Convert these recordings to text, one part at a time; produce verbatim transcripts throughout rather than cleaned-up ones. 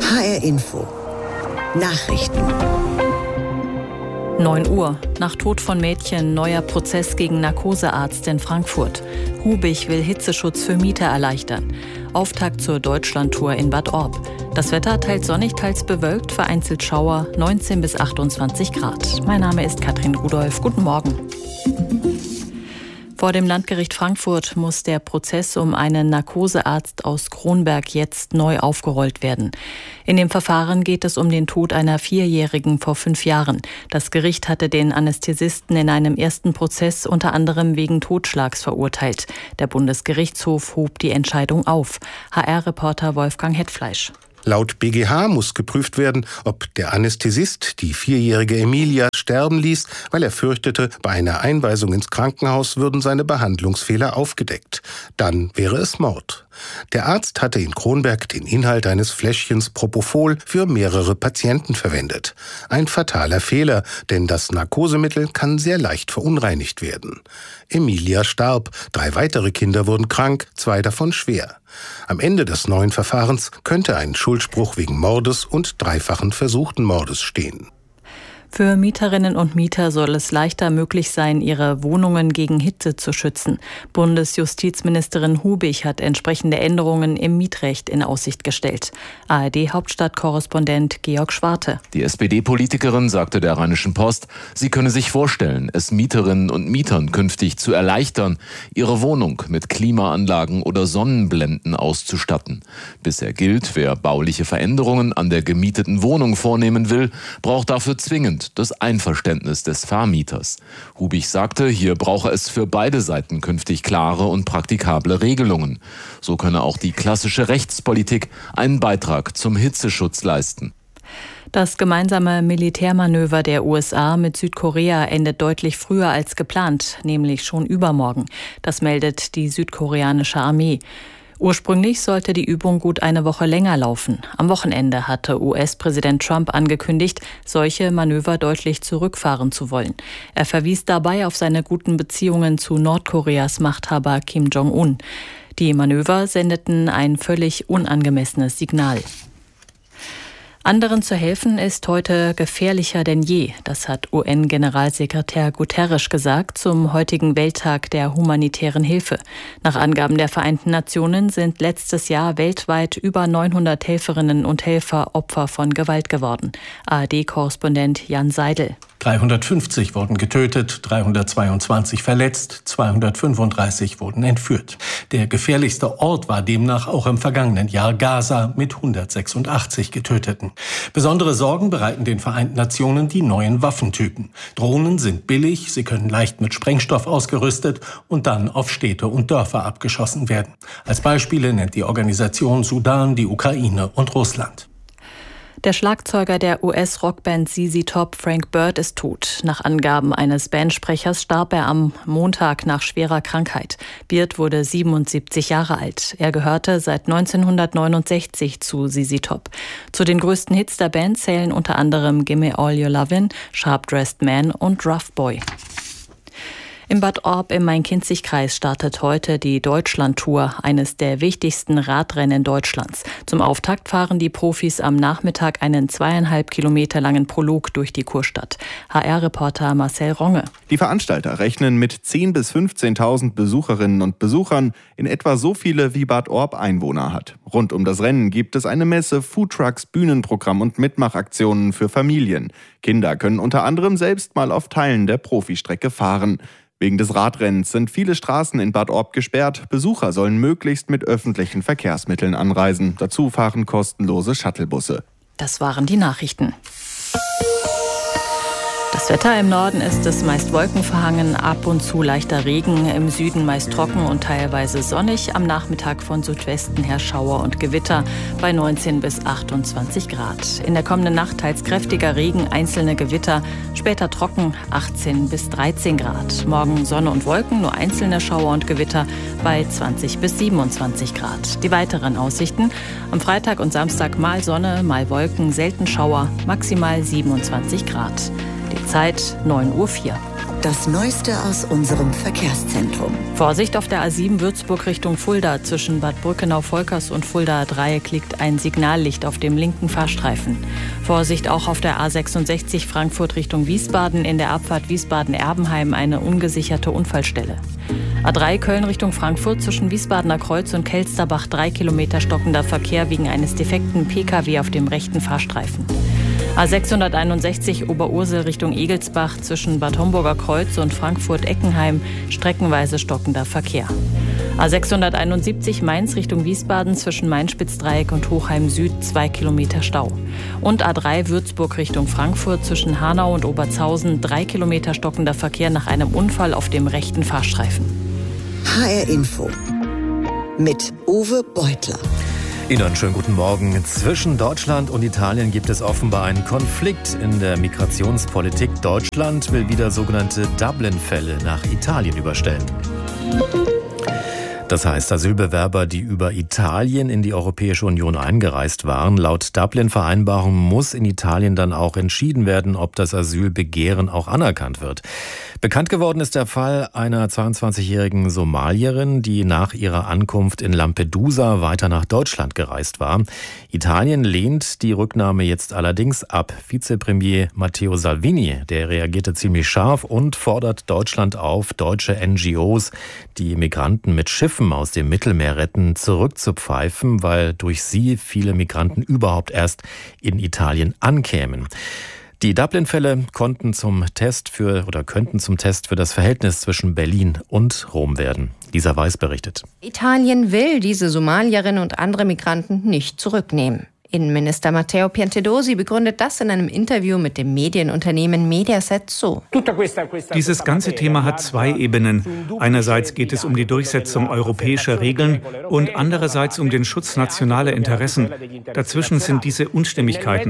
H R Info. Nachrichten. neun Uhr. Nach Tod von Mädchen neuer Prozess gegen Narkosearzt in Frankfurt. Hubich will Hitzeschutz für Mieter erleichtern. Auftakt zur Deutschlandtour in Bad Orb. Das Wetter teils sonnig, teils bewölkt, vereinzelt Schauer, neunzehn bis achtundzwanzig Grad. Mein Name ist Katrin Rudolph. Guten Morgen. Vor dem Landgericht Frankfurt muss der Prozess um einen Narkosearzt aus Kronberg jetzt neu aufgerollt werden. In dem Verfahren geht es um den Tod einer Vierjährigen vor fünf Jahren. Das Gericht hatte den Anästhesisten in einem ersten Prozess unter anderem wegen Totschlags verurteilt. Der Bundesgerichtshof hob die Entscheidung auf. H R-Reporter Wolfgang Hetfleisch. Laut B G H muss geprüft werden, ob der Anästhesist die vierjährige Emilia sterben ließ, weil er fürchtete, bei einer Einweisung ins Krankenhaus würden seine Behandlungsfehler aufgedeckt. Dann wäre es Mord. Der Arzt hatte in Kronberg den Inhalt eines Fläschchens Propofol für mehrere Patienten verwendet. Ein fataler Fehler, denn das Narkosemittel kann sehr leicht verunreinigt werden. Emilia starb, drei weitere Kinder wurden krank, zwei davon schwer. Am Ende des neuen Verfahrens könnte ein Schuldspruch wegen Mordes und dreifachen versuchten Mordes stehen. Für Mieterinnen und Mieter soll es leichter möglich sein, ihre Wohnungen gegen Hitze zu schützen. Bundesjustizministerin Hubich hat entsprechende Änderungen im Mietrecht in Aussicht gestellt. A R D-Hauptstadtkorrespondent Georg Schwarte. Die S P D-Politikerin sagte der Rheinischen Post, sie könne sich vorstellen, es Mieterinnen und Mietern künftig zu erleichtern, ihre Wohnung mit Klimaanlagen oder Sonnenblenden auszustatten. Bisher gilt, wer bauliche Veränderungen an der gemieteten Wohnung vornehmen will, braucht dafür zwingend das Einverständnis des Vermieters. Hubich sagte, hier brauche es für beide Seiten künftig klare und praktikable Regelungen. So könne auch die klassische Rechtspolitik einen Beitrag zum Hitzeschutz leisten. Das gemeinsame Militärmanöver der U S A mit Südkorea endet deutlich früher als geplant, nämlich schon übermorgen. Das meldet die südkoreanische Armee. Ursprünglich sollte die Übung gut eine Woche länger laufen. Am Wochenende hatte U S-Präsident Trump angekündigt, solche Manöver deutlich zurückfahren zu wollen. Er verwies dabei auf seine guten Beziehungen zu Nordkoreas Machthaber Kim Jong-un. Die Manöver sendeten ein völlig unangemessenes Signal. Anderen zu helfen ist heute gefährlicher denn je. Das hat U N-Generalsekretär Guterres gesagt zum heutigen Welttag der humanitären Hilfe. Nach Angaben der Vereinten Nationen sind letztes Jahr weltweit über neunhundert Helferinnen und Helfer Opfer von Gewalt geworden. A R D-Korrespondent Jan Seidel. dreihundertfünfzig wurden getötet, dreihundertzweiundzwanzig verletzt, zweihundertfünfunddreißig wurden entführt. Der gefährlichste Ort war demnach auch im vergangenen Jahr Gaza mit hundertsechsundachtzig Getöteten. Besondere Sorgen bereiten den Vereinten Nationen die neuen Waffentypen. Drohnen sind billig, sie können leicht mit Sprengstoff ausgerüstet und dann auf Städte und Dörfer abgeschossen werden. Als Beispiele nennt die Organisation Sudan, die Ukraine und Russland. Der Schlagzeuger der U S-Rockband Z Z Top, Frank Bird, ist tot. Nach Angaben eines Bandsprechers starb er am Montag nach schwerer Krankheit. Bird wurde siebenundsiebzig Jahre alt. Er gehörte seit neunzehnhundertneunundsechzig zu Z Z Top. Zu den größten Hits der Band zählen unter anderem Gimme All Your Lovin', Sharp Dressed Man und Rough Boy. Im Bad Orb im Main-Kinzig-Kreis startet heute die Deutschlandtour, eines der wichtigsten Radrennen Deutschlands. Zum Auftakt fahren die Profis am Nachmittag einen zweieinhalb Kilometer langen Prolog durch die Kurstadt. H R-Reporter Marcel Ronge. Die Veranstalter rechnen mit zehntausend bis fünfzehntausend Besucherinnen und Besuchern, in etwa so viele wie Bad Orb Einwohner hat. Rund um das Rennen gibt es eine Messe, Foodtrucks, Bühnenprogramm und Mitmachaktionen für Familien. Kinder können unter anderem selbst mal auf Teilen der Profistrecke fahren. Wegen des Radrennens sind viele Straßen in Bad Orb gesperrt. Besucher sollen möglichst mit öffentlichen Verkehrsmitteln anreisen. Dazu fahren kostenlose Shuttlebusse. Das waren die Nachrichten. Das Wetter im Norden ist es meist wolkenverhangen, ab und zu leichter Regen, im Süden meist trocken und teilweise sonnig, am Nachmittag von Südwesten her Schauer und Gewitter bei neunzehn bis achtundzwanzig Grad. In der kommenden Nacht teils kräftiger Regen, einzelne Gewitter, später trocken achtzehn bis dreizehn Grad. Morgen Sonne und Wolken, nur einzelne Schauer und Gewitter bei zwanzig bis siebenundzwanzig Grad. Die weiteren Aussichten: am Freitag und Samstag mal Sonne, mal Wolken, selten Schauer, maximal siebenundzwanzig Grad. Die Zeit neun Uhr vier. Das Neueste aus unserem Verkehrszentrum. Vorsicht, auf der A sieben Würzburg Richtung Fulda. Zwischen Bad Brückenau-Volkers und Fulda-Dreieck liegt ein Signallicht auf dem linken Fahrstreifen. Vorsicht auch auf der A sechsundsechzig Frankfurt Richtung Wiesbaden. In der Abfahrt Wiesbaden-Erbenheim eine ungesicherte Unfallstelle. A drei Köln Richtung Frankfurt zwischen Wiesbadener Kreuz und Kelsterbach drei Kilometer stockender Verkehr wegen eines defekten P K W auf dem rechten Fahrstreifen. A sechshunderteinundsechzig Oberursel Richtung Egelsbach zwischen Bad Homburger Kreuz und Frankfurt-Eckenheim streckenweise stockender Verkehr. A sechshunderteinundsiebzig Mainz Richtung Wiesbaden zwischen Main-Spitz-Dreieck und Hochheim Süd zwei Kilometer Stau. Und A drei Würzburg Richtung Frankfurt zwischen Hanau und Oberzhausen drei Kilometer stockender Verkehr nach einem Unfall auf dem rechten Fahrstreifen. H R Info mit Uwe Beutler. Ihnen einen schönen guten Morgen. Zwischen Deutschland und Italien gibt es offenbar einen Konflikt in der Migrationspolitik. Deutschland will wieder sogenannte Dublin-Fälle nach Italien überstellen. Das heißt, Asylbewerber, die über Italien in die Europäische Union eingereist waren, laut Dublin-Vereinbarung muss in Italien dann auch entschieden werden, ob das Asylbegehren auch anerkannt wird. Bekannt geworden ist der Fall einer zweiundzwanzigjährigen Somalierin, die nach ihrer Ankunft in Lampedusa weiter nach Deutschland gereist war. Italien lehnt die Rücknahme jetzt allerdings ab. Vizepremier Matteo Salvini, der reagierte ziemlich scharf und fordert Deutschland auf, deutsche N G Os, die Migranten mit Schiffen aus dem Mittelmeer retten, zurückzupfeifen, weil durch sie viele Migranten überhaupt erst in Italien ankämen. Die Dublin-Fälle konnten zum Test für oder könnten zum Test für das Verhältnis zwischen Berlin und Rom werden. Lisa Weiß berichtet. Italien will diese Somalierin und andere Migranten nicht zurücknehmen. Innenminister Matteo Piantedosi begründet das in einem Interview mit dem Medienunternehmen Mediaset so. Dieses ganze Thema hat zwei Ebenen. Einerseits geht es um die Durchsetzung europäischer Regeln und andererseits um den Schutz nationaler Interessen. Dazwischen sind diese Unstimmigkeiten.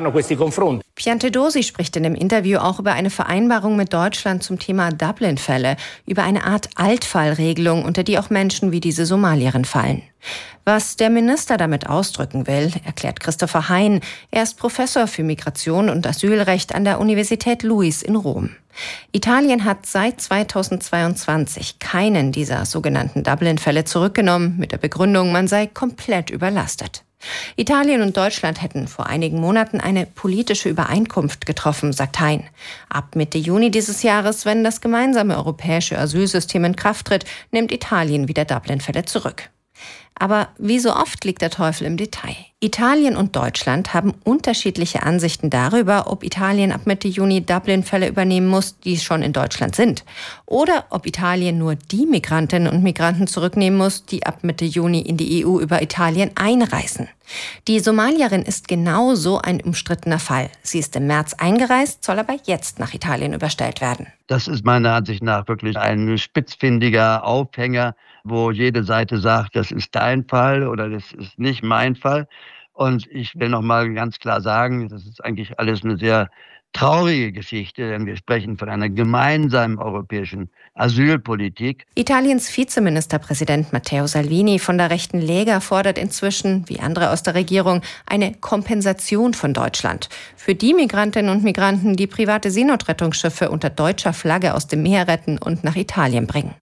Piantedosi spricht in dem Interview auch über eine Vereinbarung mit Deutschland zum Thema Dublin-Fälle, über eine Art Altfallregelung, unter die auch Menschen wie diese Somalierin fallen. Was der Minister damit ausdrücken will, erklärt Christopher Hein. Er ist Professor für Migration und Asylrecht an der Universität Luis in Rom. Italien hat seit zweitausendzweiundzwanzig keinen dieser sogenannten Dublin-Fälle zurückgenommen, mit der Begründung, man sei komplett überlastet. Italien und Deutschland hätten vor einigen Monaten eine politische Übereinkunft getroffen, sagt Hein. Ab Mitte Juni dieses Jahres, wenn das gemeinsame europäische Asylsystem in Kraft tritt, nimmt Italien wieder Dublin-Fälle zurück. Aber wie so oft liegt der Teufel im Detail. Italien und Deutschland haben unterschiedliche Ansichten darüber, ob Italien ab Mitte Juni Dublin-Fälle übernehmen muss, die schon in Deutschland sind. Oder ob Italien nur die Migrantinnen und Migranten zurücknehmen muss, die ab Mitte Juni in die E U über Italien einreisen. Die Somalierin ist genau so ein umstrittener Fall. Sie ist im März eingereist, soll aber jetzt nach Italien überstellt werden. Das ist meiner Ansicht nach wirklich ein spitzfindiger Aufhänger, wo jede Seite sagt, das ist dein Fall oder das ist nicht mein Fall. Und ich will noch mal ganz klar sagen, das ist eigentlich alles eine sehr traurige Geschichte, denn wir sprechen von einer gemeinsamen europäischen Asylpolitik. Italiens Vizeministerpräsident Matteo Salvini von der rechten Lega fordert inzwischen, wie andere aus der Regierung, eine Kompensation von Deutschland für die Migrantinnen und Migranten, die private Seenotrettungsschiffe unter deutscher Flagge aus dem Meer retten und nach Italien bringen.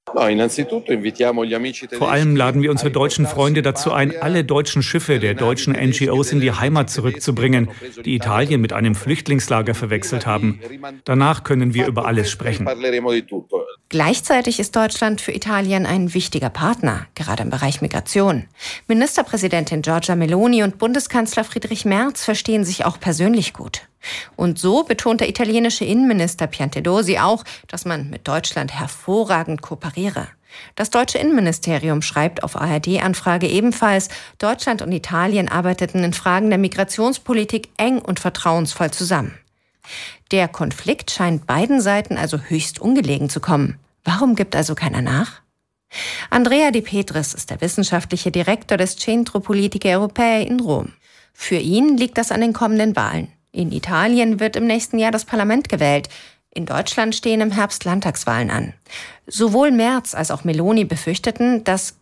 Vor allem laden wir unsere deutschen Freunde dazu ein, alle deutschen Schiffe der deutschen N G Os in die Heimat zurückzubringen, die Italien mit einem Flüchtlingslager verwechselt haben. Danach können wir über alles sprechen. Gleichzeitig ist Deutschland für Italien ein wichtiger Partner, gerade im Bereich Migration. Ministerpräsidentin Giorgia Meloni und Bundeskanzler Friedrich Merz verstehen sich auch persönlich gut. Und so betont der italienische Innenminister Piantedosi auch, dass man mit Deutschland hervorragend kooperiere. Das deutsche Innenministerium schreibt auf A R D-Anfrage ebenfalls, Deutschland und Italien arbeiteten in Fragen der Migrationspolitik eng und vertrauensvoll zusammen. Der Konflikt scheint beiden Seiten also höchst ungelegen zu kommen. Warum gibt also keiner nach? Andrea De Petris ist der wissenschaftliche Direktor des Centro Politiche Europee in Rom. Für ihn liegt das an den kommenden Wahlen. In Italien wird im nächsten Jahr das Parlament gewählt. In Deutschland stehen im Herbst Landtagswahlen an. Sowohl Merz als auch Meloni befürchteten, dass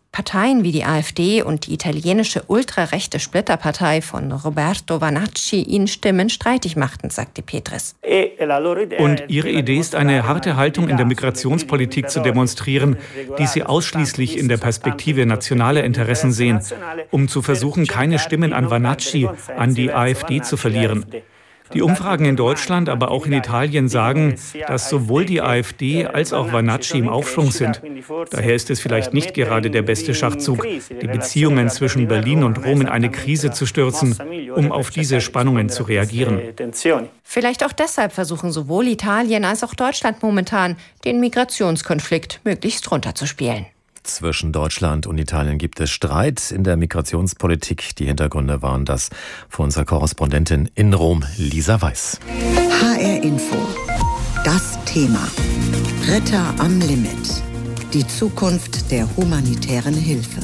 Parteien wie die AfD und die italienische ultrarechte Splitterpartei von Roberto Vanacci ihn Stimmen streitig machten, sagte Petris. Und ihre Idee ist, eine harte Haltung in der Migrationspolitik zu demonstrieren, die sie ausschließlich in der Perspektive nationaler Interessen sehen, um zu versuchen, keine Stimmen an Vanacci, an die AfD zu verlieren. Die Umfragen in Deutschland, aber auch in Italien sagen, dass sowohl die AfD als auch Vanacci im Aufschwung sind. Daher ist es vielleicht nicht gerade der beste Schachzug, die Beziehungen zwischen Berlin und Rom in eine Krise zu stürzen, um auf diese Spannungen zu reagieren. Vielleicht auch deshalb versuchen sowohl Italien als auch Deutschland momentan, den Migrationskonflikt möglichst runterzuspielen. Zwischen Deutschland und Italien gibt es Streit in der Migrationspolitik. Die Hintergründe waren das von unserer Korrespondentin in Rom, Lisa Weiß. H R Info. Das Thema. Retter am Limit. Die Zukunft der humanitären Hilfe.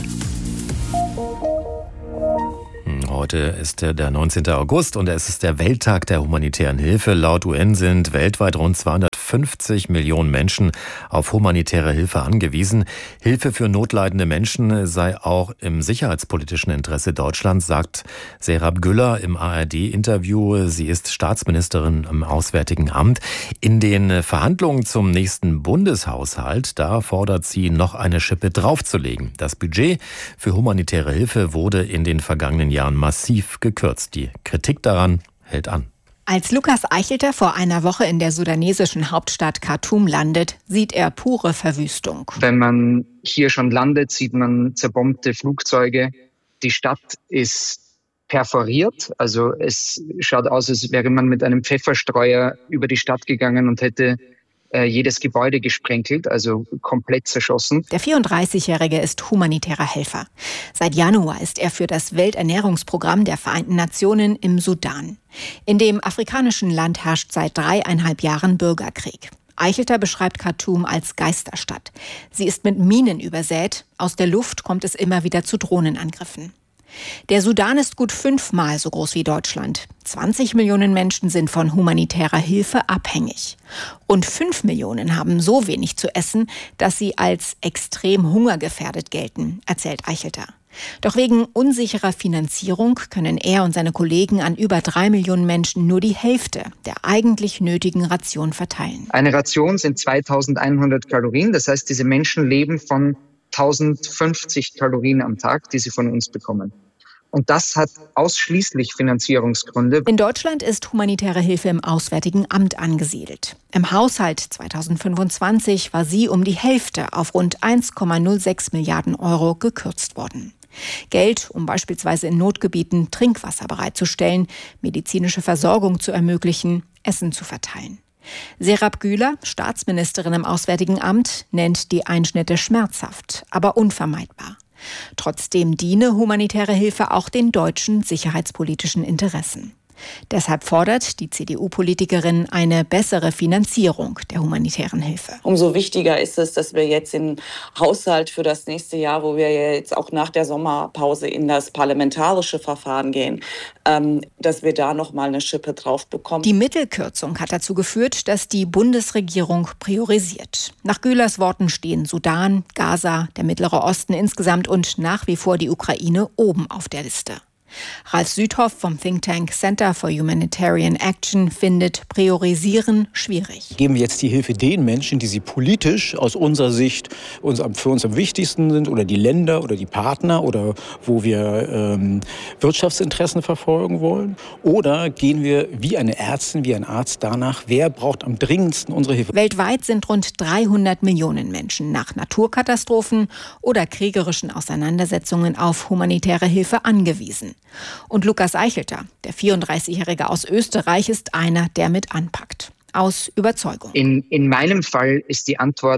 Heute ist der neunzehnten August und es ist der Welttag der humanitären Hilfe. Laut U N sind weltweit rund zweihundertfünfzig Millionen Menschen auf humanitäre Hilfe angewiesen. Hilfe für notleidende Menschen sei auch im sicherheitspolitischen Interesse Deutschlands, sagt Serap Güller im A R D-Interview. Sie ist Staatsministerin im Auswärtigen Amt. In den Verhandlungen zum nächsten Bundeshaushalt, da fordert sie, noch eine Schippe draufzulegen. Das Budget für humanitäre Hilfe wurde in den vergangenen Jahren massiv gekürzt. Die Kritik daran hält an. Als Lukas Eichelter vor einer Woche in der sudanesischen Hauptstadt Khartoum landet, sieht er pure Verwüstung. Wenn man hier schon landet, sieht man zerbombte Flugzeuge. Die Stadt ist perforiert. Also es schaut aus, als wäre man mit einem Pfefferstreuer über die Stadt gegangen und hätte jedes Gebäude gesprenkelt, also komplett zerschossen. Der vierunddreißigjährige ist humanitärer Helfer. Seit Januar ist er für das Welternährungsprogramm der Vereinten Nationen im Sudan. In dem afrikanischen Land herrscht seit dreieinhalb Jahren Bürgerkrieg. Eichelter beschreibt Khartoum als Geisterstadt. Sie ist mit Minen übersät. Aus der Luft kommt es immer wieder zu Drohnenangriffen. Der Sudan ist gut fünfmal so groß wie Deutschland. zwanzig Millionen Menschen sind von humanitärer Hilfe abhängig. Und fünf Millionen haben so wenig zu essen, dass sie als extrem hungergefährdet gelten, erzählt Eichelter. Doch wegen unsicherer Finanzierung können er und seine Kollegen an über drei Millionen Menschen nur die Hälfte der eigentlich nötigen Ration verteilen. Eine Ration sind zweitausendeinhundert Kalorien. Das heißt, diese Menschen leben von tausendfünfzig Kalorien am Tag, die sie von uns bekommen. Und das hat ausschließlich Finanzierungsgründe. In Deutschland ist humanitäre Hilfe im Auswärtigen Amt angesiedelt. Im Haushalt zweitausendfünfundzwanzig war sie um die Hälfte auf rund eins Komma null sechs Milliarden Euro gekürzt worden. Geld, um beispielsweise in Notgebieten Trinkwasser bereitzustellen, medizinische Versorgung zu ermöglichen, Essen zu verteilen. Serap Güller, Staatsministerin im Auswärtigen Amt, nennt die Einschnitte schmerzhaft, aber unvermeidbar. Trotzdem diene humanitäre Hilfe auch den deutschen sicherheitspolitischen Interessen. Deshalb fordert die C D U-Politikerin eine bessere Finanzierung der humanitären Hilfe. Umso wichtiger ist es, dass wir jetzt im Haushalt für das nächste Jahr, wo wir jetzt auch nach der Sommerpause in das parlamentarische Verfahren gehen, ähm, dass wir da noch mal eine Schippe drauf bekommen. Die Mittelkürzung hat dazu geführt, dass die Bundesregierung priorisiert. Nach Güllers Worten stehen Sudan, Gaza, der Mittlere Osten insgesamt und nach wie vor die Ukraine oben auf der Liste. Ralf Südhoff vom Think Tank Center for Humanitarian Action findet Priorisieren schwierig. Geben wir jetzt die Hilfe den Menschen, die sie politisch aus unserer Sicht uns, für uns am wichtigsten sind, oder die Länder oder die Partner oder wo wir ähm, Wirtschaftsinteressen verfolgen wollen? Oder gehen wir wie eine Ärztin, wie ein Arzt danach, wer braucht am dringendsten unsere Hilfe? Weltweit sind rund dreihundert Millionen Menschen nach Naturkatastrophen oder kriegerischen Auseinandersetzungen auf humanitäre Hilfe angewiesen. Und Lukas Eichelter, der vierunddreißigjährige aus Österreich, ist einer, der mit anpackt. Aus Überzeugung. In, in meinem Fall ist die Antwort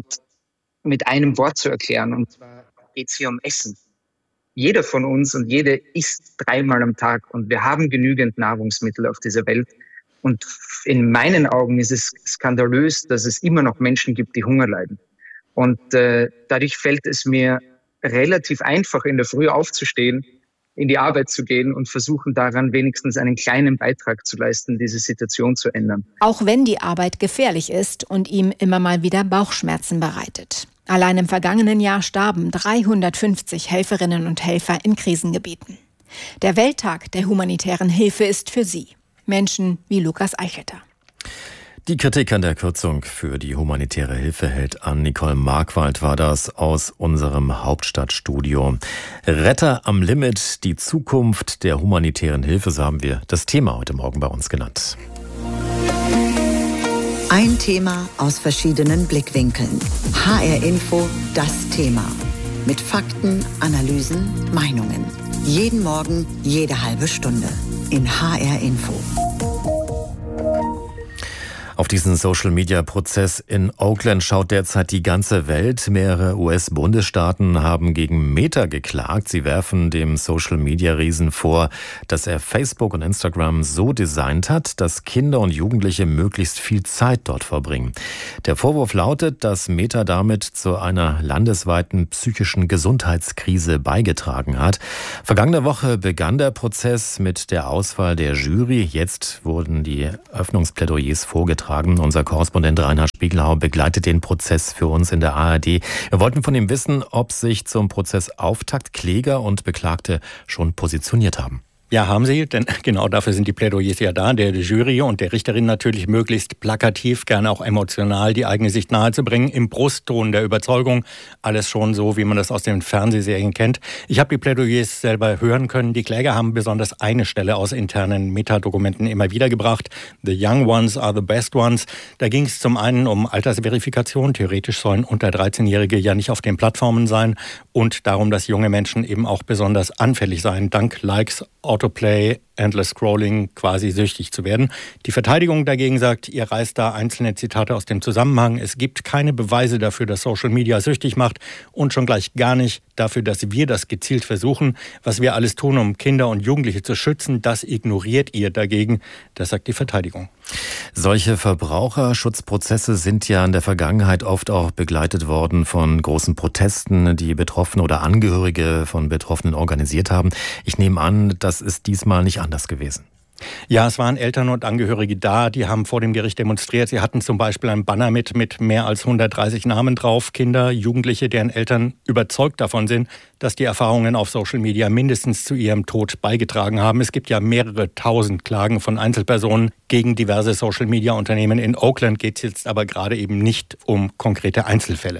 mit einem Wort zu erklären. Und zwar geht es hier um Essen. Jeder von uns und jede isst dreimal am Tag. Und wir haben genügend Nahrungsmittel auf dieser Welt. Und in meinen Augen ist es skandalös, dass es immer noch Menschen gibt, die Hunger leiden. Und äh, dadurch fällt es mir relativ einfach, in der Früh aufzustehen, in die Arbeit zu gehen und versuchen daran wenigstens einen kleinen Beitrag zu leisten, diese Situation zu ändern. Auch wenn die Arbeit gefährlich ist und ihm immer mal wieder Bauchschmerzen bereitet. Allein im vergangenen Jahr starben dreihundertfünfzig Helferinnen und Helfer in Krisengebieten. Der Welttag der humanitären Hilfe ist für sie. Menschen wie Lukas Eichelter. Die Kritik an der Kürzung für die humanitäre Hilfe hält an. Nicole Markwald war das aus unserem Hauptstadtstudio. Retter am Limit, die Zukunft der humanitären Hilfe, so haben wir das Thema heute Morgen bei uns genannt. Ein Thema aus verschiedenen Blickwinkeln. H R Info, das Thema. Mit Fakten, Analysen, Meinungen. Jeden Morgen, jede halbe Stunde. In H R Info. Auf diesen Social-Media-Prozess in Oakland schaut derzeit die ganze Welt. Mehrere U S-Bundesstaaten haben gegen Meta geklagt. Sie werfen dem Social-Media-Riesen vor, dass er Facebook und Instagram so designt hat, dass Kinder und Jugendliche möglichst viel Zeit dort verbringen. Der Vorwurf lautet, dass Meta damit zu einer landesweiten psychischen Gesundheitskrise beigetragen hat. Vergangene Woche begann der Prozess mit der Auswahl der Jury. Jetzt wurden die Öffnungsplädoyers vorgetragen. Unser Korrespondent Reinhard Spiegelhauer begleitet den Prozess für uns in der A R D. Wir wollten von ihm wissen, ob sich zum Prozessauftakt Kläger und Beklagte schon positioniert haben. Ja, haben sie, denn genau dafür sind die Plädoyers ja da, der Jury und der Richterin natürlich möglichst plakativ, gerne auch emotional die eigene Sicht nahezubringen, im Brustton der Überzeugung, alles schon so, wie man das aus den Fernsehserien kennt. Ich habe die Plädoyers selber hören können. Die Kläger haben besonders eine Stelle aus internen Metadokumenten immer wieder gebracht. The young ones are the best ones. Da ging es zum einen um Altersverifikation. Theoretisch sollen unter dreizehnjährige ja nicht auf den Plattformen sein und darum, dass junge Menschen eben auch besonders anfällig seien, dank Likes, Autoplay, Endless Scrolling, quasi süchtig zu werden. Die Verteidigung dagegen sagt, ihr reißt da einzelne Zitate aus dem Zusammenhang. Es gibt keine Beweise dafür, dass Social Media süchtig macht und schon gleich gar nicht dafür, dass wir das gezielt versuchen. Was wir alles tun, um Kinder und Jugendliche zu schützen, das ignoriert ihr dagegen. Das sagt die Verteidigung. Solche Verbraucherschutzprozesse sind ja in der Vergangenheit oft auch begleitet worden von großen Protesten, die Betroffene oder Angehörige von Betroffenen organisiert haben. Ich nehme an, das ist diesmal nicht anders gewesen. Ja, es waren Eltern und Angehörige da, die haben vor dem Gericht demonstriert. Sie hatten zum Beispiel ein Banner mit, mit mehr als hundertdreißig Namen drauf. Kinder, Jugendliche, deren Eltern überzeugt davon sind, dass die Erfahrungen auf Social Media mindestens zu ihrem Tod beigetragen haben. Es gibt ja mehrere tausend Klagen von Einzelpersonen gegen diverse Social Media Unternehmen. In Oakland geht es jetzt aber gerade eben nicht um konkrete Einzelfälle.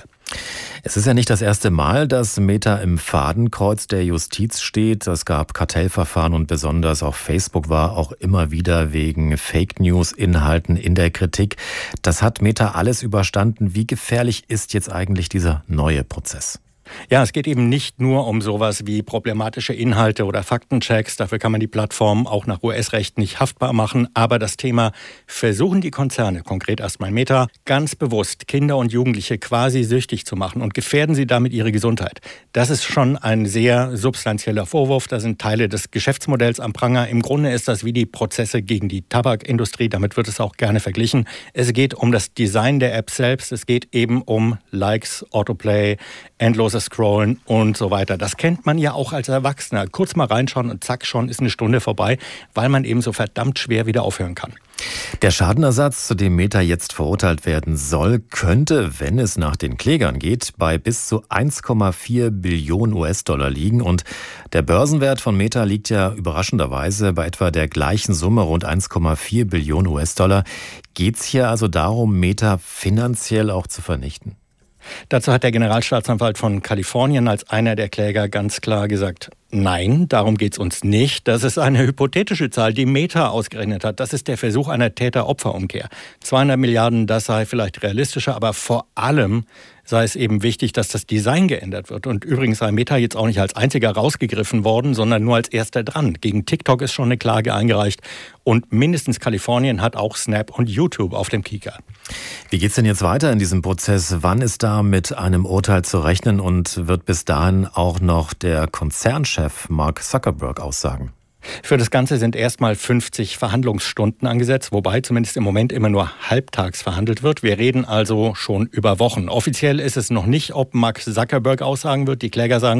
Es ist ja nicht das erste Mal, dass Meta im Fadenkreuz der Justiz steht. Es gab Kartellverfahren und besonders auch Facebook war auch immer wieder wegen Fake-News-Inhalten in der Kritik. Das hat Meta alles überstanden. Wie gefährlich ist jetzt eigentlich dieser neue Prozess? Ja, es geht eben nicht nur um sowas wie problematische Inhalte oder Faktenchecks. Dafür kann man die Plattform auch nach U S-Recht nicht haftbar machen. Aber das Thema, versuchen die Konzerne, konkret erstmal Meta, ganz bewusst Kinder und Jugendliche quasi süchtig zu machen und gefährden sie damit ihre Gesundheit. Das ist schon ein sehr substanzieller Vorwurf. Da sind Teile des Geschäftsmodells am Pranger. Im Grunde ist das wie die Prozesse gegen die Tabakindustrie. Damit wird es auch gerne verglichen. Es geht um das Design der App selbst. Es geht eben um Likes, Autoplay, endloses Scrollen und so weiter. Das kennt man ja auch als Erwachsener. Kurz mal reinschauen und zack, schon ist eine Stunde vorbei, weil man eben so verdammt schwer wieder aufhören kann. Der Schadenersatz, zu dem Meta jetzt verurteilt werden soll, könnte, wenn es nach den Klägern geht, bei bis zu eins Komma vier Billionen U S-Dollar liegen. Und der Börsenwert von Meta liegt ja überraschenderweise bei etwa der gleichen Summe, rund eins Komma vier Billionen U S-Dollar. Geht es hier also darum, Meta finanziell auch zu vernichten? Dazu hat der Generalstaatsanwalt von Kalifornien als einer der Kläger ganz klar gesagt, nein, darum geht's uns nicht. Das ist eine hypothetische Zahl, die Meta ausgerechnet hat. Das ist der Versuch einer Täter-Opfer-Umkehr. zweihundert Milliarden, das sei vielleicht realistischer, aber vor allem sei es eben wichtig, dass das Design geändert wird. Und übrigens sei Meta jetzt auch nicht als einziger rausgegriffen worden, sondern nur als erster dran. Gegen TikTok ist schon eine Klage eingereicht und mindestens Kalifornien hat auch Snap und YouTube auf dem Kieker. Wie geht's denn jetzt weiter in diesem Prozess? Wann ist da mit einem Urteil zu rechnen und wird bis dahin auch noch der Konzernchef Mark Zuckerberg aussagen? Für das Ganze sind erstmal fünfzig Verhandlungsstunden angesetzt, wobei zumindest im Moment immer nur halbtags verhandelt wird. Wir reden also schon über Wochen. Offiziell ist es noch nicht, ob Mark Zuckerberg aussagen wird. Die Kläger sagen,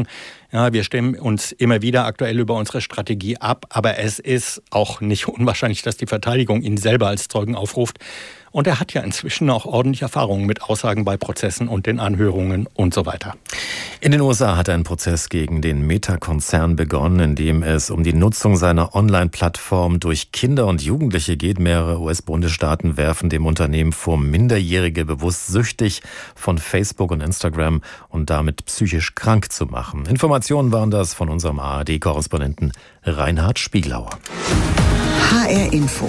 Ja, wir stimmen uns immer wieder aktuell über unsere Strategie ab, aber es ist auch nicht unwahrscheinlich, dass die Verteidigung ihn selber als Zeugen aufruft. Und er hat ja inzwischen auch ordentlich Erfahrungen mit Aussagen bei Prozessen und den Anhörungen und so weiter. In den U S A hat ein Prozess gegen den Meta-Konzern begonnen, in dem es um die Nutzung seiner Online-Plattform durch Kinder und Jugendliche geht. Mehrere U S-Bundesstaaten werfen dem Unternehmen vor, Minderjährige bewusst süchtig von Facebook und Instagram und damit psychisch krank zu machen. Informationen waren das von unserem A R D-Korrespondenten Reinhard Spieglauer. H R Info.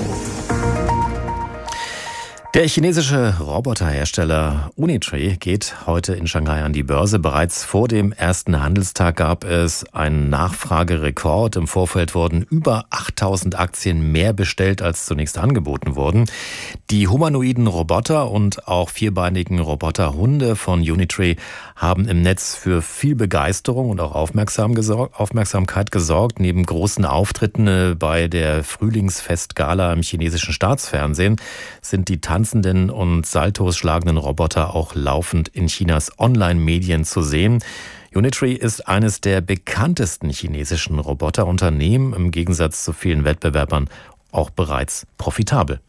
Der chinesische Roboterhersteller Unitree geht heute in Shanghai an die Börse. Bereits vor dem ersten Handelstag gab es einen Nachfragerekord. Im Vorfeld wurden über achttausend Aktien mehr bestellt, als zunächst angeboten wurden. Die humanoiden Roboter und auch vierbeinigen Roboterhunde von Unitree haben im Netz für viel Begeisterung und auch Aufmerksam gesorgt, Aufmerksamkeit gesorgt. Neben großen Auftritten bei der Frühlingsfestgala im chinesischen Staatsfernsehen sind die tanzenden und Saltos schlagenden Roboter auch laufend in Chinas Online-Medien zu sehen. Unitree ist eines der bekanntesten chinesischen Roboterunternehmen, im Gegensatz zu vielen Wettbewerbern auch bereits profitabel.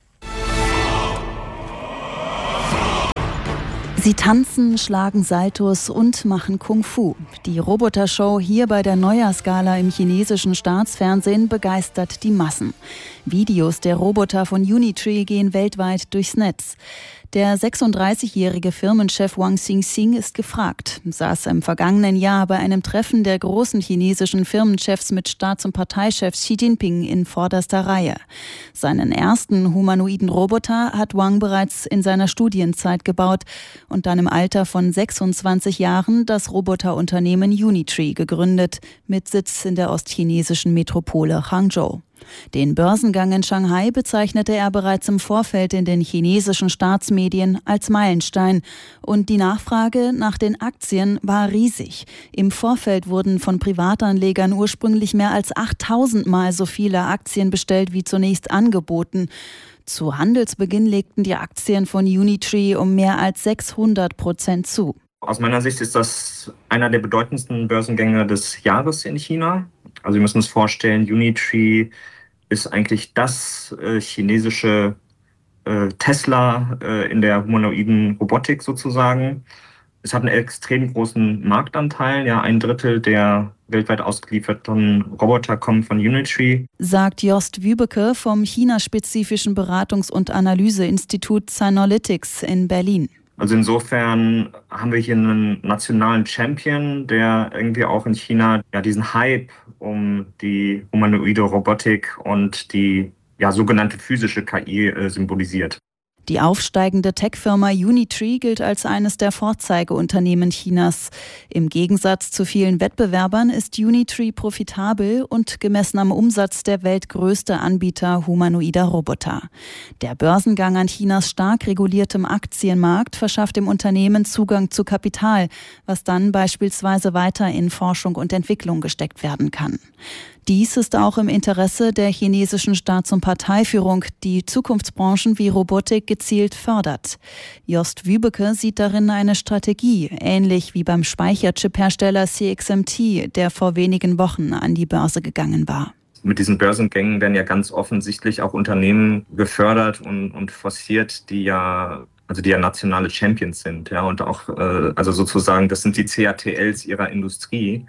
Sie tanzen, schlagen Saltos und machen Kung-Fu. Die Robotershow hier bei der Neujahrsgala im chinesischen Staatsfernsehen begeistert die Massen. Videos der Roboter von Unitree gehen weltweit durchs Netz. Der sechsunddreißigjährige Firmenchef Wang Xingxing ist gefragt, saß im vergangenen Jahr bei einem Treffen der großen chinesischen Firmenchefs mit Staats- und Parteichef Xi Jinping in vorderster Reihe. Seinen ersten humanoiden Roboter hat Wang bereits in seiner Studienzeit gebaut und dann im Alter von sechsundzwanzig Jahren das Roboterunternehmen Unitree gegründet, mit Sitz in der ostchinesischen Metropole Hangzhou. Den Börsengang in Shanghai bezeichnete er bereits im Vorfeld in den chinesischen Staatsmedien als Meilenstein. Und die Nachfrage nach den Aktien war riesig. Im Vorfeld wurden von Privatanlegern ursprünglich mehr als achttausend Mal so viele Aktien bestellt wie zunächst angeboten. Zu Handelsbeginn legten die Aktien von Unitree um mehr als sechshundert Prozent zu. Aus meiner Sicht ist das einer der bedeutendsten Börsengänge des Jahres in China. Also wir müssen uns vorstellen, Unitree ist eigentlich das äh, chinesische äh, Tesla äh, in der humanoiden Robotik sozusagen. Es hat einen extrem großen Marktanteil. Ja, ein Drittel der weltweit ausgelieferten Roboter kommen von Unitree. Sagt Jost Wübeke vom chinaspezifischen Beratungs- und Analyseinstitut Synolytics in Berlin. Also insofern haben wir hier einen nationalen Champion, der irgendwie auch in China ja diesen Hype um die humanoide Robotik und die ja sogenannte physische K I äh, symbolisiert. Die aufsteigende Tech-Firma Unitree gilt als eines der Vorzeigeunternehmen Chinas. Im Gegensatz zu vielen Wettbewerbern ist Unitree profitabel und gemessen am Umsatz der weltgrößte Anbieter humanoider Roboter. Der Börsengang an Chinas stark reguliertem Aktienmarkt verschafft dem Unternehmen Zugang zu Kapital, was dann beispielsweise weiter in Forschung und Entwicklung gesteckt werden kann. Dies ist auch im Interesse der chinesischen Staats- und Parteiführung, die Zukunftsbranchen wie Robotik gezielt fördert. Jost Wübeke sieht darin eine Strategie, ähnlich wie beim Speicherchip-Hersteller C X M T, der vor wenigen Wochen an die Börse gegangen war. Mit diesen Börsengängen werden ja ganz offensichtlich auch Unternehmen gefördert und, und forciert, die ja also die ja nationale Champions sind, ja, und auch äh, also sozusagen, das sind die C A T Ls ihrer Industrie.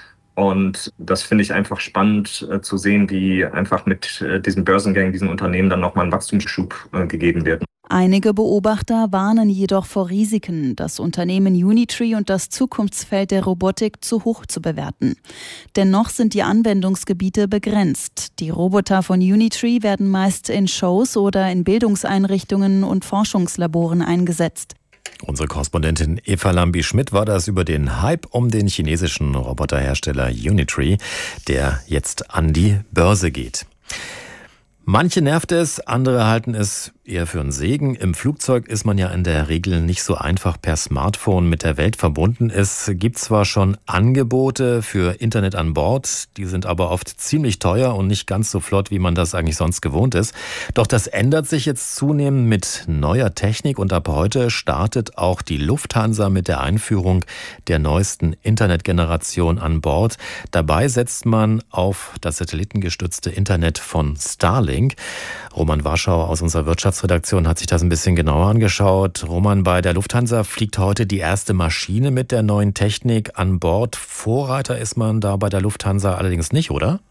Und das finde ich einfach spannend äh, zu sehen, wie einfach mit äh, diesen Börsengängen, diesen Unternehmen dann nochmal ein Wachstumsschub äh, gegeben wird. Einige Beobachter warnen jedoch vor Risiken, das Unternehmen Unitree und das Zukunftsfeld der Robotik zu hoch zu bewerten. Dennoch sind die Anwendungsgebiete begrenzt. Die Roboter von Unitree werden meist in Shows oder in Bildungseinrichtungen und Forschungslaboren eingesetzt. Unsere Korrespondentin Eva Lambi-Schmidt war das über den Hype um den chinesischen Roboterhersteller Unitree, der jetzt an die Börse geht. Manche nervt es, andere halten es eher für einen Segen. Im Flugzeug ist man ja in der Regel nicht so einfach per Smartphone mit der Welt verbunden. Es gibt zwar schon Angebote für Internet an Bord, die sind aber oft ziemlich teuer und nicht ganz so flott, wie man das eigentlich sonst gewohnt ist. Doch das ändert sich jetzt zunehmend mit neuer Technik und ab heute startet auch die Lufthansa mit der Einführung der neuesten Internetgeneration an Bord. Dabei setzt man auf das satellitengestützte Internet von Starlink. Roman Warschauer aus unserer Wirtschaftsredaktion hat sich das ein bisschen genauer angeschaut. Roman, bei der Lufthansa fliegt heute die erste Maschine mit der neuen Technik an Bord. Vorreiter ist man da bei der Lufthansa allerdings nicht, oder?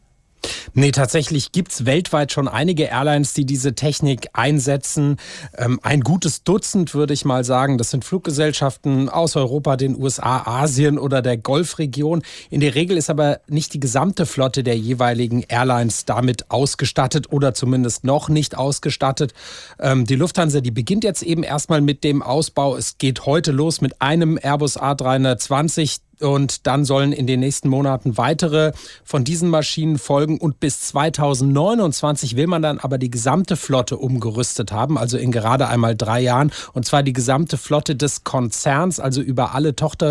Nee, tatsächlich gibt's weltweit schon einige Airlines, die diese Technik einsetzen. Ähm, ein gutes Dutzend, würde ich mal sagen. Das sind Fluggesellschaften aus Europa, den U S A, Asien oder der Golfregion. In der Regel ist aber nicht die gesamte Flotte der jeweiligen Airlines damit ausgestattet oder zumindest noch nicht ausgestattet. Ähm, die Lufthansa, die beginnt jetzt eben erstmal mit dem Ausbau. Es geht heute los mit einem Airbus A drei zwanzig. Und dann sollen in den nächsten Monaten weitere von diesen Maschinen folgen. Und bis zweitausendneunundzwanzig will man dann aber die gesamte Flotte umgerüstet haben, also in gerade einmal drei Jahren. Und zwar die gesamte Flotte des Konzerns, also über alle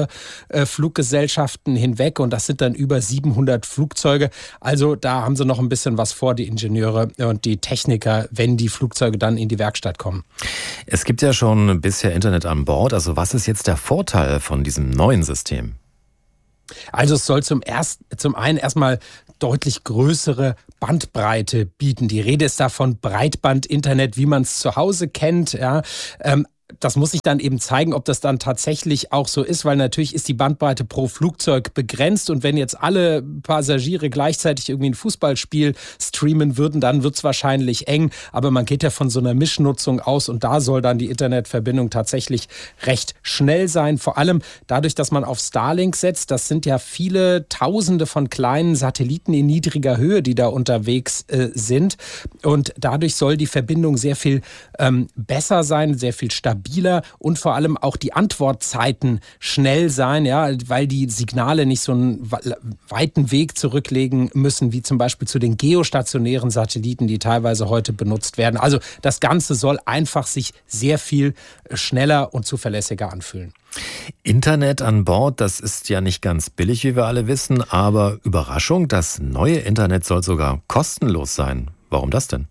Tochterfluggesellschaften hinweg. Und das sind dann über siebenhundert Flugzeuge. Also da haben sie noch ein bisschen was vor, die Ingenieure und die Techniker, wenn die Flugzeuge dann in die Werkstatt kommen. Es gibt ja schon bisher Internet an Bord. Also was ist jetzt der Vorteil von diesem neuen System? Also es soll zum, erst, zum einen erstmal deutlich größere Bandbreite bieten. Die Rede ist da von Breitband-Internet, wie man es zu Hause kennt. Ja. Ähm, Das muss sich dann eben zeigen, ob das dann tatsächlich auch so ist, weil natürlich ist die Bandbreite pro Flugzeug begrenzt und wenn jetzt alle Passagiere gleichzeitig irgendwie ein Fußballspiel streamen würden, dann wird es wahrscheinlich eng, aber man geht ja von so einer Mischnutzung aus und da soll dann die Internetverbindung tatsächlich recht schnell sein, vor allem dadurch, dass man auf Starlink setzt, das sind ja viele Tausende von kleinen Satelliten in niedriger Höhe, die da unterwegs äh, sind und dadurch soll die Verbindung sehr viel ähm, besser sein, sehr viel stabiler und vor allem auch die Antwortzeiten schnell sein, ja, weil die Signale nicht so einen weiten Weg zurücklegen müssen, wie zum Beispiel zu den geostationären Satelliten, die teilweise heute benutzt werden. Also das Ganze soll einfach sich sehr viel schneller und zuverlässiger anfühlen. Internet an Bord, das ist ja nicht ganz billig, wie wir alle wissen, aber Überraschung, das neue Internet soll sogar kostenlos sein. Warum das denn?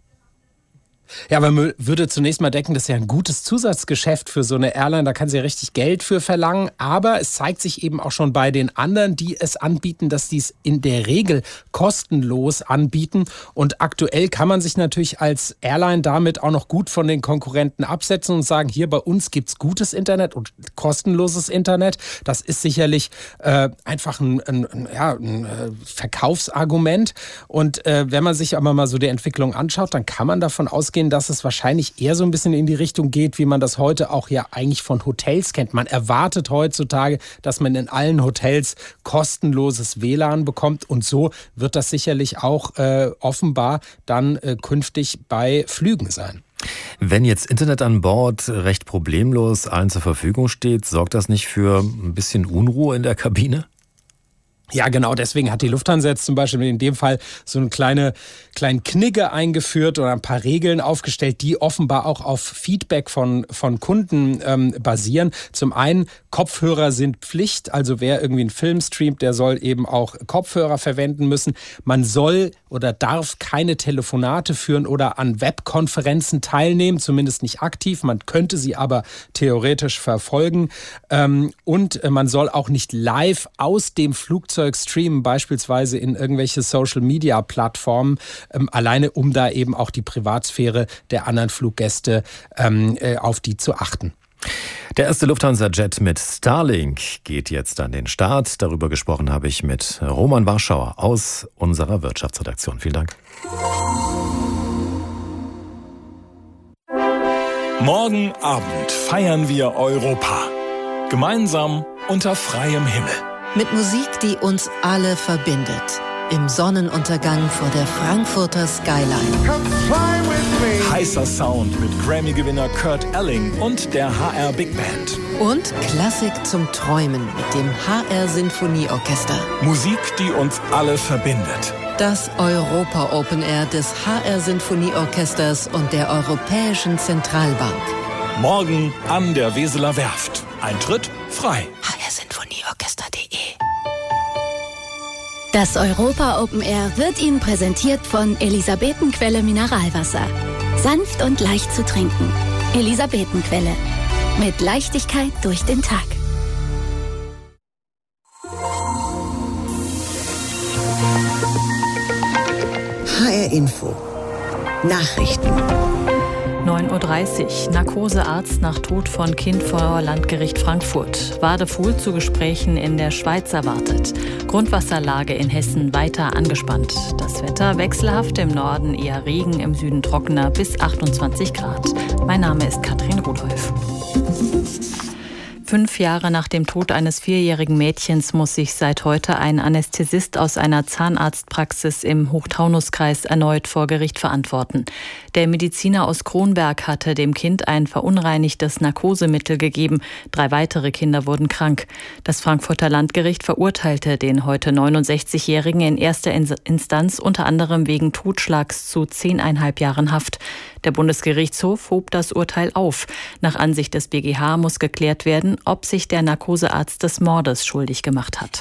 Ja, aber man würde zunächst mal denken, das ist ja ein gutes Zusatzgeschäft für so eine Airline, da kann sie ja richtig Geld für verlangen, aber es zeigt sich eben auch schon bei den anderen, die es anbieten, dass die es in der Regel kostenlos anbieten und aktuell kann man sich natürlich als Airline damit auch noch gut von den Konkurrenten absetzen und sagen, hier bei uns gibt's gutes Internet und kostenloses Internet, das ist sicherlich äh, einfach ein, ein, ein, ja, ein äh, Verkaufsargument und äh, wenn man sich aber mal so die Entwicklung anschaut, dann kann man davon ausgehen, dass es wahrscheinlich eher so ein bisschen in die Richtung geht, wie man das heute auch ja eigentlich von Hotels kennt. Man erwartet heutzutage, dass man in allen Hotels kostenloses W L A N bekommt und so wird das sicherlich auch äh, offenbar dann äh, künftig bei Flügen sein. Wenn jetzt Internet an Bord recht problemlos allen zur Verfügung steht, sorgt das nicht für ein bisschen Unruhe in der Kabine? Ja, genau, deswegen hat die Lufthansa jetzt zum Beispiel in dem Fall so eine kleine kleinen Knigge eingeführt oder ein paar Regeln aufgestellt, die offenbar auch auf Feedback von, von Kunden ähm, basieren. Zum einen, Kopfhörer sind Pflicht, also wer irgendwie einen Film streamt, der soll eben auch Kopfhörer verwenden müssen. Man soll oder darf keine Telefonate führen oder an Webkonferenzen teilnehmen, zumindest nicht aktiv. Man könnte sie aber theoretisch verfolgen. Ähm, und man soll auch nicht live aus dem Flugzeug streamen, beispielsweise in irgendwelche Social-Media-Plattformen, ähm, alleine um da eben auch die Privatsphäre der anderen Fluggäste ähm, äh, auf die zu achten. Der erste Lufthansa-Jet mit Starlink geht jetzt an den Start. Darüber gesprochen habe ich mit Roman Warschauer aus unserer Wirtschaftsredaktion. Vielen Dank. Morgen Abend feiern wir Europa. Gemeinsam unter freiem Himmel. Mit Musik, die uns alle verbindet. im Sonnenuntergang vor der Frankfurter Skyline. Heißer Sound mit Grammy-Gewinner Kurt Elling und der H R Big Band. Und Klassik zum Träumen mit dem H R Sinfonieorchester. Musik, die uns alle verbindet. Das Europa Open Air des H R Sinfonieorchesters und der Europäischen Zentralbank. Morgen an der Weseler Werft. Eintritt frei. h r sinfonieorchester punkt de Das Europa Open Air wird Ihnen präsentiert von Elisabetenquelle Mineralwasser. Sanft und leicht zu trinken. Elisabetenquelle. Mit Leichtigkeit durch den Tag. H R Info. Nachrichten. neun Uhr dreißig. Narkosearzt nach Tod von Kind vor Landgericht Frankfurt. Wadefuhl zu Gesprächen in der Schweiz erwartet. Grundwasserlage in Hessen weiter angespannt. Das Wetter wechselhaft, im Norden eher Regen, im Süden trockener bis achtundzwanzig Grad. Mein Name ist Katrin Rudolph. Fünf Jahre nach dem Tod eines vierjährigen Mädchens muss sich seit heute ein Anästhesist aus einer Zahnarztpraxis im Hochtaunuskreis erneut vor Gericht verantworten. Der Mediziner aus Kronberg hatte dem Kind ein verunreinigtes Narkosemittel gegeben. Drei weitere Kinder wurden krank. Das Frankfurter Landgericht verurteilte den heute neunundsechzigjährigen in erster Instanz unter anderem wegen Totschlags zu zehneinhalb Jahren Haft. Der Bundesgerichtshof hob das Urteil auf. Nach Ansicht des B G H muss geklärt werden, ob sich der Narkosearzt des Mordes schuldig gemacht hat.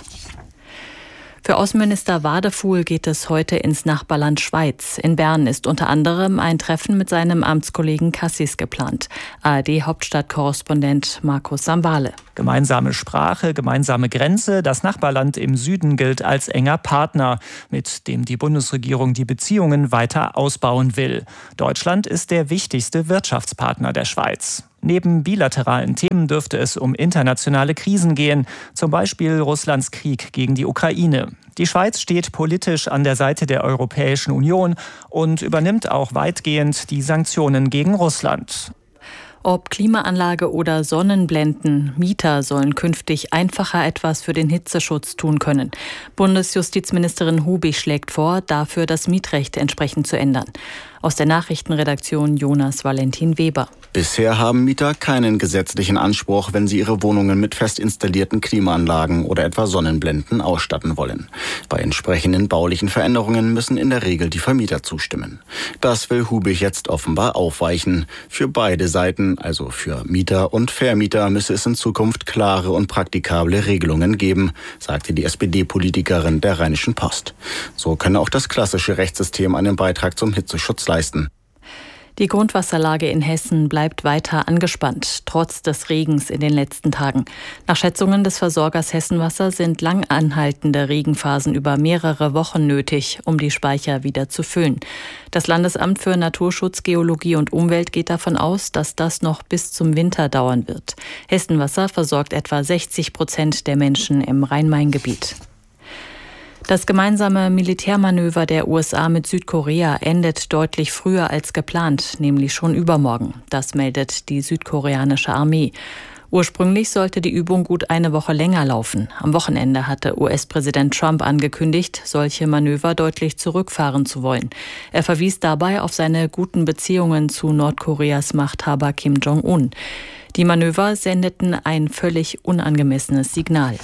Für Außenminister Wadefuhl geht es heute ins Nachbarland Schweiz. In Bern ist unter anderem ein Treffen mit seinem Amtskollegen Cassis geplant. A R D-Hauptstadtkorrespondent Markus Sambale. Gemeinsame Sprache, gemeinsame Grenze. Das Nachbarland im Süden gilt als enger Partner, mit dem die Bundesregierung die Beziehungen weiter ausbauen will. Deutschland ist der wichtigste Wirtschaftspartner der Schweiz. Neben bilateralen Themen dürfte es um internationale Krisen gehen, zum Beispiel Russlands Krieg gegen die Ukraine. Die Schweiz steht politisch an der Seite der Europäischen Union und übernimmt auch weitgehend die Sanktionen gegen Russland. Ob Klimaanlage oder Sonnenblenden, Mieter sollen künftig einfacher etwas für den Hitzeschutz tun können. Bundesjustizministerin Hubig schlägt vor, dafür das Mietrecht entsprechend zu ändern. Aus der Nachrichtenredaktion Jonas Valentin Weber. Bisher haben Mieter keinen gesetzlichen Anspruch, wenn sie ihre Wohnungen mit fest installierten Klimaanlagen oder etwa Sonnenblenden ausstatten wollen. Bei entsprechenden baulichen Veränderungen müssen in der Regel die Vermieter zustimmen. Das will Hubig jetzt offenbar aufweichen. Für beide Seiten, also für Mieter und Vermieter, müsse es in Zukunft klare und praktikable Regelungen geben, sagte die S P D-Politikerin der Rheinischen Post. So könne auch das klassische Rechtssystem einen Beitrag zum Hitzeschutz leisten. Die Grundwasserlage in Hessen bleibt weiter angespannt, trotz des Regens in den letzten Tagen. Nach Schätzungen des Versorgers Hessenwasser sind lang anhaltende Regenphasen über mehrere Wochen nötig, um die Speicher wieder zu füllen. Das Landesamt für Naturschutz, Geologie und Umwelt geht davon aus, dass das noch bis zum Winter dauern wird. Hessenwasser versorgt etwa sechzig Prozent der Menschen im Rhein-Main-Gebiet. Das gemeinsame Militärmanöver der U S A mit Südkorea endet deutlich früher als geplant, nämlich schon übermorgen. Das meldet die südkoreanische Armee. Ursprünglich sollte die Übung gut eine Woche länger laufen. Am Wochenende hatte U S-Präsident Trump angekündigt, solche Manöver deutlich zurückfahren zu wollen. Er verwies dabei auf seine guten Beziehungen zu Nordkoreas Machthaber Kim Jong-un. Die Manöver sendeten ein völlig unangemessenes Signal.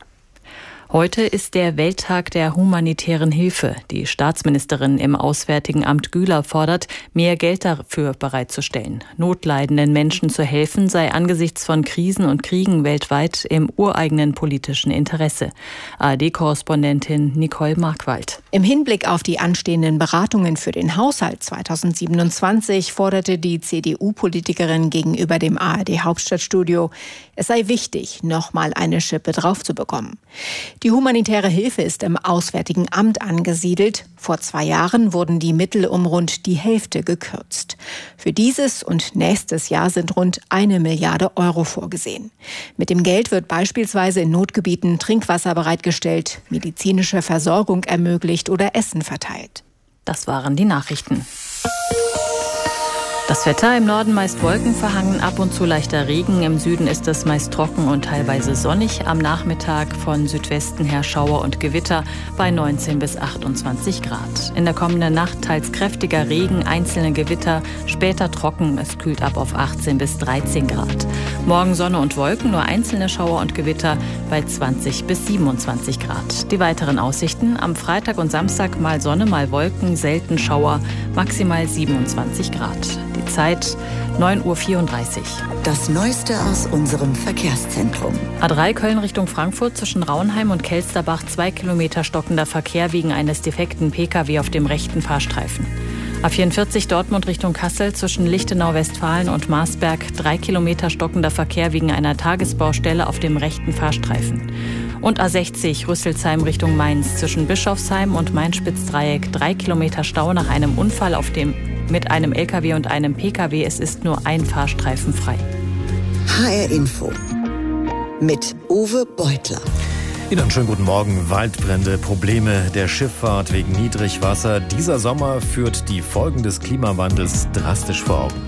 Heute ist der Welttag der humanitären Hilfe. Die Staatsministerin im Auswärtigen Amt Güler fordert, mehr Geld dafür bereitzustellen. Notleidenden Menschen zu helfen sei angesichts von Krisen und Kriegen weltweit im ureigenen politischen Interesse. A R D-Korrespondentin Nicole Markwald. Im Hinblick auf die anstehenden Beratungen für den Haushalt zweitausendsiebenundzwanzig forderte die C D U-Politikerin gegenüber dem A R D-Hauptstadtstudio, es sei wichtig, nochmal eine Schippe draufzubekommen. Die humanitäre Hilfe ist im Auswärtigen Amt angesiedelt. Vor zwei Jahren wurden die Mittel um rund die Hälfte gekürzt. Für dieses und nächstes Jahr sind rund eine Milliarde Euro vorgesehen. Mit dem Geld wird beispielsweise in Notgebieten Trinkwasser bereitgestellt, medizinische Versorgung ermöglicht oder Essen verteilt. Das waren die Nachrichten. Das Wetter im Norden meist wolkenverhangen, ab und zu leichter Regen. Im Süden ist es meist trocken und teilweise sonnig. Am Nachmittag von Südwesten her Schauer und Gewitter bei neunzehn bis achtundzwanzig Grad. In der kommenden Nacht teils kräftiger Regen, einzelne Gewitter, später trocken. Es kühlt ab auf achtzehn bis dreizehn Grad. Morgen Sonne und Wolken, nur einzelne Schauer und Gewitter bei zwanzig bis siebenundzwanzig Grad. Die weiteren Aussichten: am Freitag und Samstag mal Sonne, mal Wolken, selten Schauer, maximal siebenundzwanzig Grad. Die Zeit neun Uhr vierunddreißig. Das Neueste aus unserem Verkehrszentrum. A drei Köln Richtung Frankfurt zwischen Rauenheim und Kelsterbach, zwei Kilometer stockender Verkehr wegen eines defekten Pkw auf dem rechten Fahrstreifen. A vierundvierzig Dortmund Richtung Kassel zwischen Lichtenau Westfalen und Marsberg, drei Kilometer stockender Verkehr wegen einer Tagesbaustelle auf dem rechten Fahrstreifen. Und A sechzig Rüsselsheim Richtung Mainz zwischen Bischofsheim und Main-Spitz-Dreieck, drei Kilometer Stau nach einem Unfall auf dem mit einem L K W und einem P K W. Es ist nur ein Fahrstreifen frei. H R Info mit Uwe Beutler. Ihnen einen schönen guten Morgen. Waldbrände, Probleme der Schifffahrt wegen Niedrigwasser. Dieser Sommer führt die Folgen des Klimawandels drastisch vor Augen.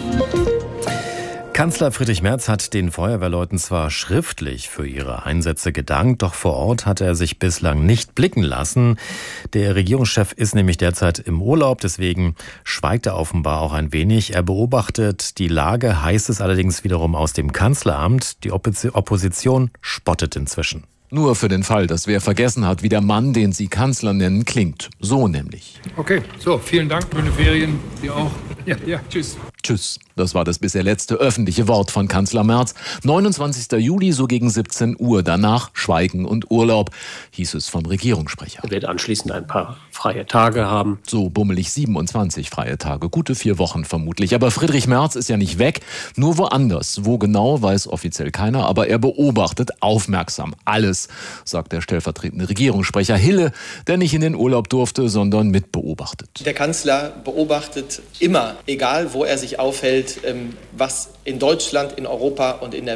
Kanzler Friedrich Merz hat den Feuerwehrleuten zwar schriftlich für ihre Einsätze gedankt, doch vor Ort hat er sich bislang nicht blicken lassen. Der Regierungschef ist nämlich derzeit im Urlaub, deswegen schweigt er offenbar auch ein wenig. Er beobachtet die Lage, heißt es allerdings wiederum aus dem Kanzleramt. Die Opposition spottet inzwischen. Nur für den Fall, dass wer vergessen hat, wie der Mann, den Sie Kanzler nennen, klingt. So nämlich. Okay, so, vielen Dank. Schöne Ferien. Sie auch. Ja, ja, tschüss. Tschüss. Das war das bisher letzte öffentliche Wort von Kanzler Merz. neunundzwanzigster Juli, so gegen siebzehn Uhr. Danach Schweigen und Urlaub, hieß es vom Regierungssprecher. Er wird anschließend ein paar freie Tage haben. So bummelig siebenundzwanzig freie Tage. Gute vier Wochen vermutlich. Aber Friedrich Merz ist ja nicht weg, nur woanders. Wo genau, weiß offiziell keiner. Aber er beobachtet aufmerksam alles, sagt der stellvertretende Regierungssprecher Hille, der nicht in den Urlaub durfte, sondern mitbeobachtet. Der Kanzler beobachtet immer, egal wo er sich aufhält, was in Deutschland, in Europa und in der